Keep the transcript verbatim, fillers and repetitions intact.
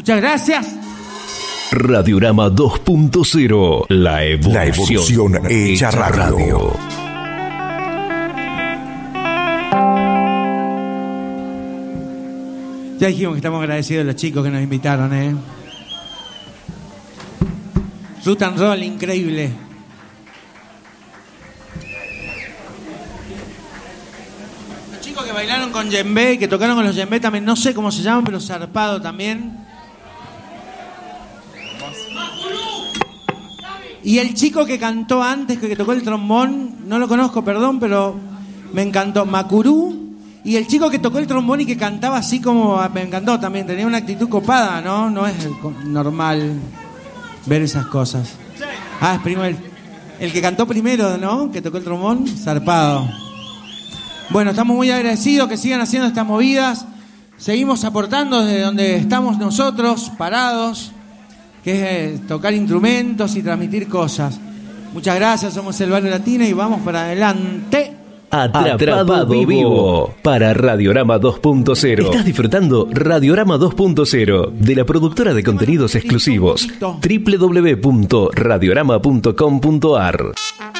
Muchas gracias. Radiorama dos punto cero, la evolución, la evolución hecha radio. radio. Ya dijimos que estamos agradecidos a los chicos que nos invitaron, ¿eh? Root and Roll, increíble. Los chicos que bailaron con djembe y que tocaron con los djembe también, no sé cómo se llaman, pero zarpado también. Y el chico que cantó antes, que tocó el trombón, no lo conozco, perdón, pero me encantó. Macurú. Y el chico que tocó el trombón y que cantaba así como... Me encantó también, tenía una actitud copada, ¿no? No es normal ver esas cosas. Ah, es primero el, el que cantó primero, ¿no? Que tocó el trombón, zarpado. Bueno, estamos muy agradecidos que sigan haciendo estas movidas. Seguimos aportando desde donde estamos nosotros, parados, que es tocar instrumentos y transmitir cosas. Muchas gracias, somos el Barrio Latino y vamos para adelante. Atrapado, Atrapado vivo. vivo para Radiorama dos punto cero. Estás disfrutando Radiorama dos punto cero de la productora de contenidos exclusivos doble u doble u doble u punto radiorama punto com punto a r.